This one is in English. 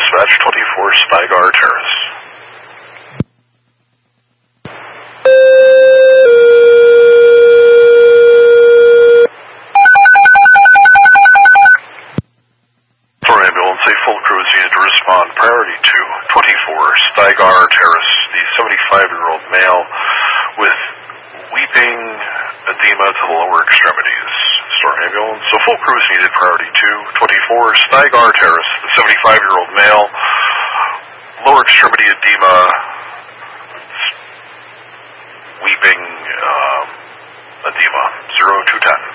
dispatch 24 Spygar Terrace. For ambulance, a full crew is needed to respond. Priority 2, 24 Spygar Terrace. The 75-year-old male with weeping edema to the lower extremities. Store ambulance. So full crew is needed. Priority 2, 24 Spygar Terrace. The 75-year-old male, lower extremity edema, weeping edema. 0210.